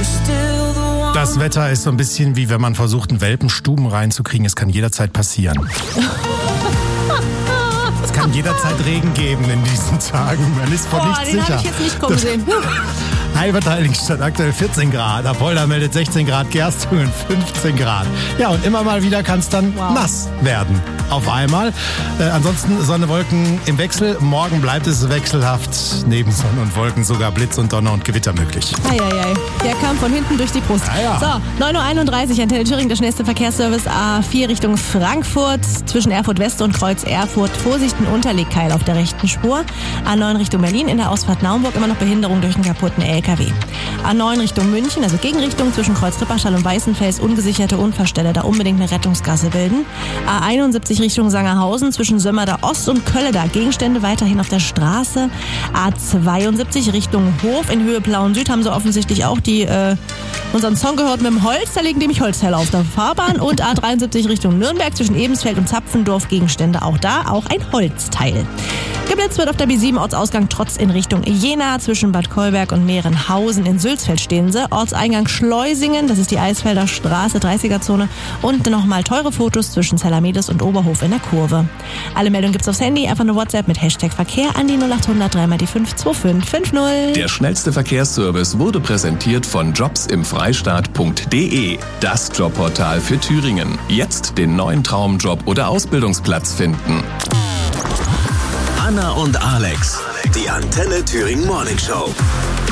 Das Wetter ist so ein bisschen wie wenn man versucht, einen Welpen Stuben reinzukriegen. Es kann jederzeit passieren. Es kann jederzeit Regen geben in diesen Tagen. Man ist von nichts sicher. Den habe ich jetzt nicht kommen sehen. Heibertal Heiligenstadt aktuell 14 Grad. Apolda meldet 16 Grad, Gerstungen 15 Grad. Ja, und immer mal wieder kann es dann nass werden. Auf einmal. Ansonsten Sonne, Wolken im Wechsel. Morgen bleibt es wechselhaft. Neben Sonne und Wolken sogar Blitz und Donner und Gewitter möglich. Eieiei. Der kam von hinten durch die Brust. Ja. So, 9.31 Uhr, Antenne Thüringen, der schnellste Verkehrsservice A4 Richtung Frankfurt. Zwischen Erfurt West und Kreuz Erfurt. Vorsicht, ein Unterlegkeil auf der rechten Spur. A9 Richtung Berlin, in der Ausfahrt Naumburg immer noch Behinderung durch einen kaputten LKW. A9 Richtung München, also Gegenrichtung zwischen Kreuz Ripperschall und Weißenfels, ungesicherte Unfallstelle, da unbedingt eine Rettungsgasse bilden. A71 Richtung Sangerhausen, zwischen Sömmerda Ost und Kölleda, Gegenstände weiterhin auf der Straße. A72 Richtung Hof in Höhe Plauen Süd, haben sie offensichtlich auch unseren Song gehört mit dem Holz, da liegen nämlich Holzteile auf der Fahrbahn. Und A73 Richtung Nürnberg, zwischen Ebensfeld und Zapfendorf, Gegenstände auch da, auch ein Holzteil. Geblitzt wird auf der B7 Ortsausgang Trotz in Richtung Jena, zwischen Bad Kolberg und Mehrenhausen. In Sülzfeld stehen sie. Ortseingang Schleusingen, das ist die Eisfelder Straße, 30er-Zone. Und nochmal teure Fotos zwischen Zelamedes und Oberhof in der Kurve. Alle Meldungen gibt's aufs Handy, einfach eine WhatsApp mit Hashtag Verkehr an die 0800 3 mal die 52550. Der schnellste Verkehrsservice wurde präsentiert von jobsimfreistaat.de. Das Jobportal für Thüringen. Jetzt den neuen Traumjob oder Ausbildungsplatz finden. Anna und Alex, die Antenne Thüringen Morning Show.